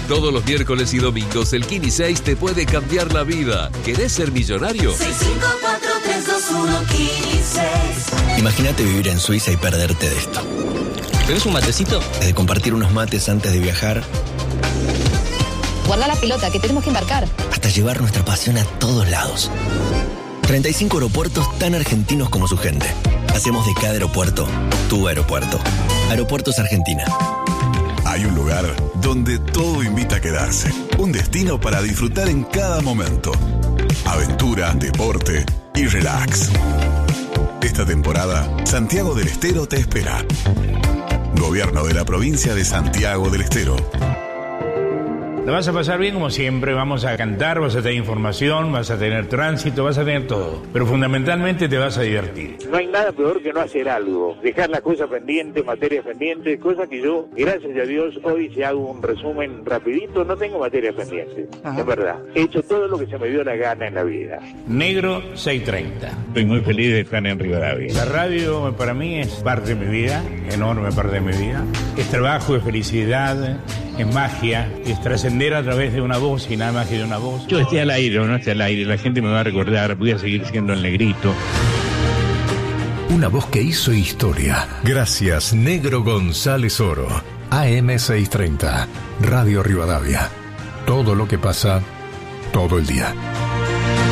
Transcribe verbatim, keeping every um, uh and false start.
Todos los miércoles y domingos el Kini seis te puede cambiar la vida. ¿Querés ser millonario? seis cinco cuatro tres dos uno Kini seis. Imagínate vivir en Suiza y perderte de esto. ¿Tenés un matecito? De compartir unos mates antes de viajar. Guarda la pelota, que tenemos que embarcar. Hasta llevar nuestra pasión a todos lados. treinta y cinco aeropuertos tan argentinos como su gente. Hacemos de cada aeropuerto tu aeropuerto. Aeropuertos Argentina. Hay un lugar donde todo invita a quedarse. Un destino para disfrutar en cada momento. Aventura, deporte y relax. Esta temporada, Santiago del Estero te espera. Gobierno de la provincia de Santiago del Estero. La vas a pasar bien como siempre, vamos a cantar, vas a tener información, vas a tener tránsito, vas a tener todo. Pero fundamentalmente te vas a divertir. No hay nada peor que no hacer algo, dejar las cosas pendientes, materias pendientes, cosas que yo, gracias a Dios, hoy si hago un resumen rapidito, no tengo materias pendientes. Es verdad, he hecho todo lo que se me dio la gana en la vida. Negro seiscientos treinta. Estoy muy feliz de estar en Rivadavia. La radio para mí es parte de mi vida, enorme parte de mi vida. Es trabajo, es felicidad, es magia, es trascender a través de una voz y nada más que de una voz. Yo esté al aire o no esté al aire, la gente me va a recordar, voy a seguir siendo el negrito. Una voz que hizo historia. Gracias, Negro González Oro. A M seiscientos treinta, Radio Rivadavia. Todo lo que pasa, todo el día.